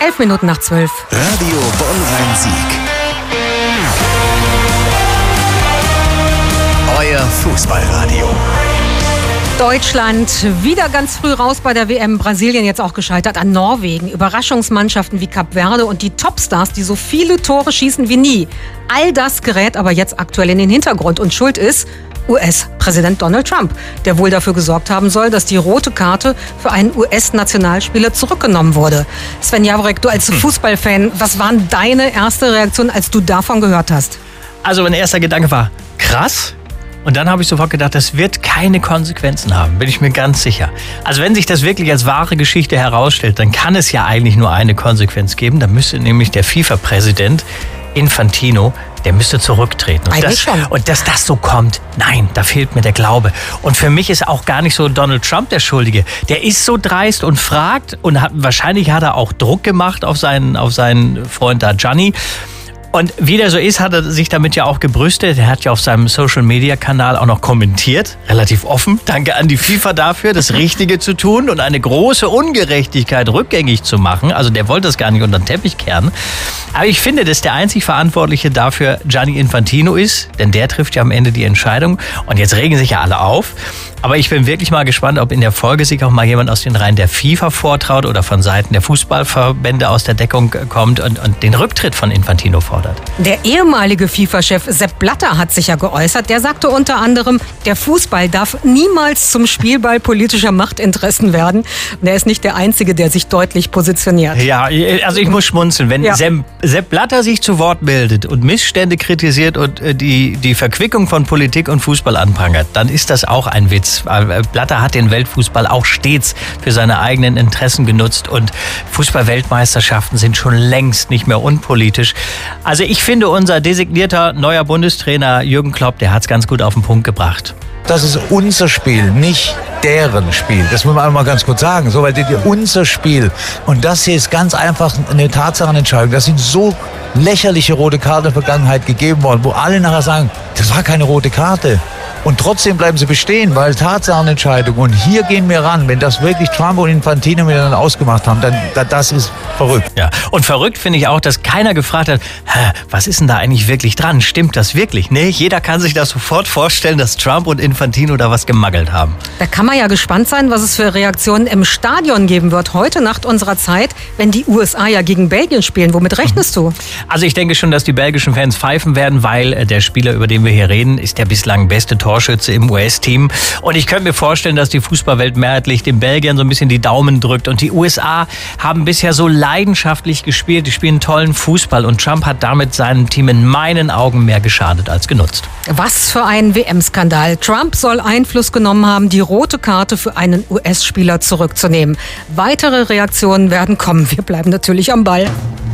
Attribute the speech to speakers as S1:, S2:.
S1: 11:11.
S2: Radio Bonn-Rhein-Sieg. Euer Fußballradio.
S1: Deutschland wieder ganz früh raus bei der WM. Brasilien jetzt auch gescheitert an Norwegen. Überraschungsmannschaften wie Kap Verde und die Topstars, die so viele Tore schießen wie nie. All das gerät aber jetzt aktuell in den Hintergrund. Und schuld ist US-Präsident Donald Trump, der wohl dafür gesorgt haben soll, dass die rote Karte für einen US-Nationalspieler zurückgenommen wurde. Sven Jawrek, du als Fußballfan, was war deine erste Reaktion, als du davon gehört hast?
S3: Also mein erster Gedanke war, krass. Und dann habe ich sofort gedacht, das wird keine Konsequenzen haben, bin ich mir ganz sicher. Also wenn sich das wirklich als wahre Geschichte herausstellt, dann kann es ja eigentlich nur eine Konsequenz geben. Dann müsste nämlich der FIFA-Präsident Infantino, der müsste zurücktreten. Und dass das so kommt, nein, da fehlt mir der Glaube. Und für mich ist auch gar nicht so Donald Trump der Schuldige. Der ist so dreist und fragt und wahrscheinlich hat er auch Druck gemacht auf seinen Freund da, Gianni. Und wie der so ist, hat er sich damit ja auch gebrüstet. Er hat ja auf seinem Social-Media-Kanal auch noch kommentiert, relativ offen. Danke an die FIFA dafür, das Richtige zu tun und eine große Ungerechtigkeit rückgängig zu machen. Also der wollte das gar nicht unter den Teppich kehren. Aber ich finde, dass der einzig Verantwortliche dafür Gianni Infantino ist, denn der trifft ja am Ende die Entscheidung. Und jetzt regen sich ja alle auf. Aber ich bin wirklich mal gespannt, ob in der Folge sich auch mal jemand aus den Reihen der FIFA vortraut oder von Seiten der Fußballverbände aus der Deckung kommt und den Rücktritt von Infantino fordert. Der ehemalige FIFA-Chef Sepp Blatter hat sich ja geäußert. Der sagte unter anderem, der Fußball darf niemals zum Spielball politischer Machtinteressen werden. Und er ist nicht der Einzige, der sich deutlich positioniert. Ja, also ich muss schmunzeln. Wenn Sepp Blatter sich zu Wort meldet und Missstände kritisiert und die Verquickung von Politik und Fußball anprangert, dann ist das auch ein Witz. Blatter hat den Weltfußball auch stets für seine eigenen Interessen genutzt und Fußball-Weltmeisterschaften sind schon längst nicht mehr unpolitisch. Also ich finde, unser designierter neuer Bundestrainer Jürgen Klopp, der hat es ganz gut auf den Punkt gebracht.
S4: Das ist unser Spiel, nicht deren Spiel. Das muss man einmal ganz kurz sagen. So, weil unser Spiel. Und das hier ist ganz einfach eine Tatsachenentscheidung. Das sind so lächerliche rote Karten in der Vergangenheit gegeben worden, wo alle nachher sagen, das war keine rote Karte. Und trotzdem bleiben sie bestehen, weil Tatsachenentscheidung. Und hier gehen wir ran. Wenn das wirklich Trump und Infantino miteinander ausgemacht haben, dann das ist verrückt. Ja, und verrückt finde ich auch, dass keiner gefragt hat, was ist denn da eigentlich wirklich dran? Stimmt das wirklich? Nee, jeder kann sich das sofort vorstellen, dass Trump und Infantino da was gemaggelt haben. Da kann man ja gespannt sein, was es für Reaktionen im Stadion geben wird. Heute Nacht unserer Zeit, wenn die USA ja gegen Belgien spielen. Womit rechnest du? Also ich denke schon, dass die belgischen Fans pfeifen werden, weil der Spieler, über den wir hier reden, ist der bislang beste Torschütze im US-Team. Und ich könnte mir vorstellen, dass die Fußballwelt mehrheitlich den Belgiern so ein bisschen die Daumen drückt. Und die USA haben bisher so leidenschaftlich gespielt. Die spielen tollen Fußball. Und Trump hat damit seinem Team in meinen Augen mehr geschadet als genutzt. Was für ein WM-Skandal. Trump soll Einfluss genommen haben, die rote Karte für einen US-Spieler zurückzunehmen. Weitere Reaktionen werden kommen. Wir bleiben natürlich am Ball.